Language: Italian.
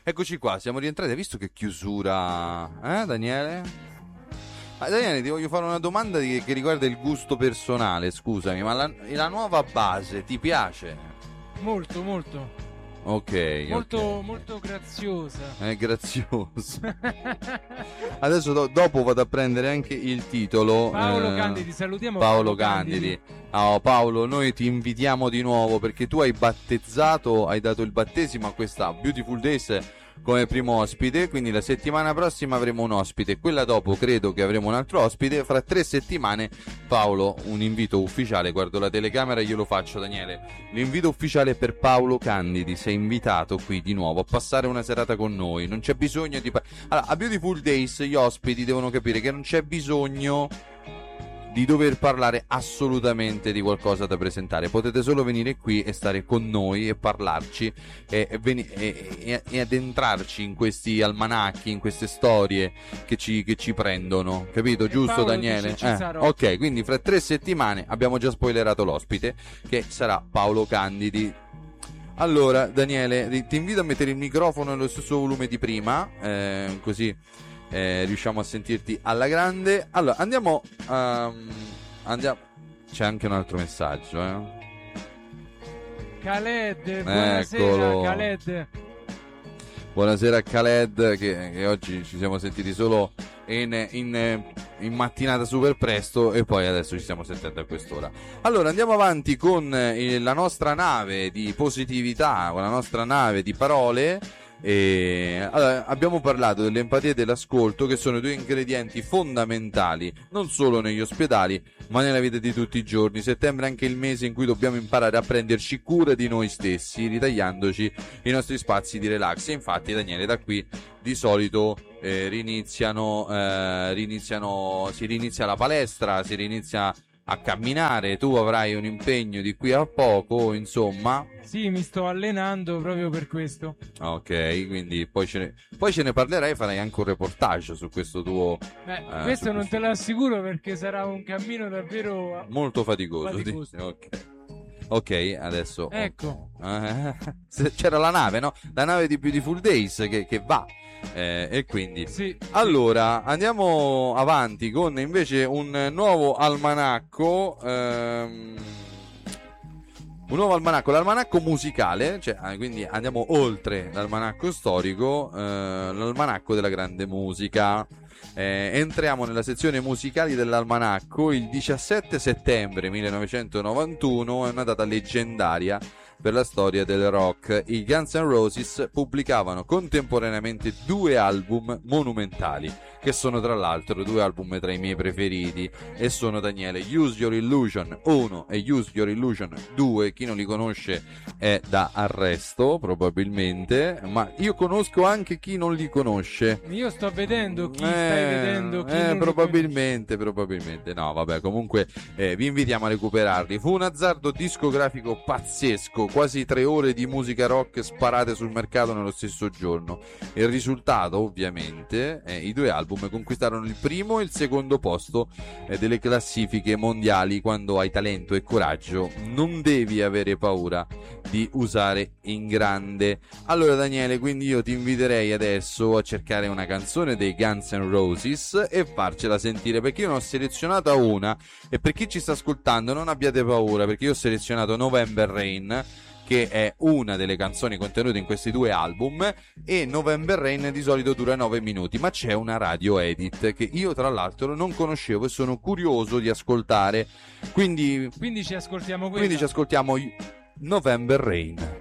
Eccoci qua, siamo rientrati. Hai visto che chiusura, Daniele? Daniele, ti voglio fare una domanda che riguarda il gusto personale, scusami, ma la nuova base ti piace? Molto, molto. Ok, Molto graziosa. È grazioso. Adesso dopo vado a prendere anche il titolo. Paolo Candidi, salutiamo Paolo Candidi. Oh, Paolo, noi ti invitiamo di nuovo perché tu hai dato il battesimo a questa Beautiful Days come primo ospite, quindi la settimana prossima avremo un ospite, quella dopo credo che avremo un altro ospite, fra 3 settimane Paolo, un invito ufficiale, guardo la telecamera e glielo faccio, Daniele, l'invito ufficiale per Paolo Candidi, sei invitato qui di nuovo a passare una serata con noi, non c'è bisogno di... Allora, a Beautiful Days gli ospiti devono capire che non c'è bisogno di dover parlare assolutamente di qualcosa da presentare, potete solo venire qui e stare con noi e parlarci e addentrarci in questi almanacchi, in queste storie che ci prendono, capito? Giusto, Paolo Daniele? dice, Ok, quindi fra 3 settimane abbiamo già spoilerato l'ospite che sarà Paolo Candidi. Allora Daniele, ti invito a mettere il microfono nello stesso volume di prima, così riusciamo a sentirti alla grande. Allora andiamo. C'è anche un altro messaggio, Khaled, buonasera. Eccolo. Khaled. Buonasera a Khaled che oggi ci siamo sentiti solo in mattinata super presto e poi adesso ci stiamo sentendo a quest'ora. Allora andiamo avanti con la nostra nave di positività, con la nostra nave di parole. Allora, abbiamo parlato dell'empatia e dell'ascolto, che sono 2 ingredienti fondamentali non solo negli ospedali ma nella vita di tutti i giorni. Settembre è anche il mese in cui dobbiamo imparare a prenderci cura di noi stessi, ritagliandoci i nostri spazi di relax. E infatti, Daniele, da qui di solito si rinizia la palestra, si rinizia a camminare. Tu avrai un impegno di qui a poco, insomma. Sì, mi sto allenando proprio per questo. Ok, quindi poi ce ne parlerai, farai anche un reportage su questo tuo... questo non te lo assicuro perché sarà un cammino davvero molto faticoso. Ok, adesso... Ecco. C'era la nave, no? La nave di Beautiful Days che va. E quindi... Sì. Allora, andiamo avanti con invece un nuovo almanacco... Un nuovo almanacco, l'almanacco musicale, cioè, quindi andiamo oltre l'almanacco storico, l'almanacco della grande musica. Entriamo nella sezione musicali dell'almanacco. Il 17 settembre 1991 è una data leggendaria per la storia del rock. I Guns N' Roses pubblicavano contemporaneamente 2 album monumentali, che sono tra l'altro 2 album tra i miei preferiti, e sono, Daniele, Use Your Illusion 1 e Use Your Illusion 2. Chi non li conosce è da arresto probabilmente, ma io conosco anche chi non li conosce. Io sto vedendo chi stai vedendo, chi non probabilmente no, vabbè, comunque vi invitiamo a recuperarli. Fu un azzardo discografico pazzesco, quasi 3 ore di musica rock sparate sul mercato nello stesso giorno. Il risultato, ovviamente, i 2 album conquistarono il primo e il secondo posto delle classifiche mondiali. Quando hai talento e coraggio non devi avere paura di usare in grande. Allora, Daniele, quindi io ti inviterei adesso a cercare una canzone dei Guns N' Roses e farcela sentire, perché io ne ho selezionata una, e per chi ci sta ascoltando non abbiate paura, perché io ho selezionato November Rain, che è una delle canzoni contenute in questi 2 album, e November Rain di solito dura 9 minuti, ma c'è una radio edit che io tra l'altro non conoscevo e sono curioso di ascoltare, quindi ci ascoltiamo quella. Quindi ci ascoltiamo November Rain.